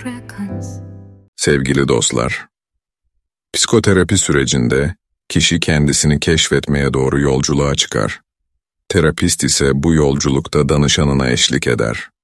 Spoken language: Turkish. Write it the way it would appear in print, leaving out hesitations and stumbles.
Sevgili dostlar, psikoterapi sürecinde kişi kendisini keşfetmeye doğru yolculuğa çıkar. Terapist ise bu yolculukta danışanına eşlik eder.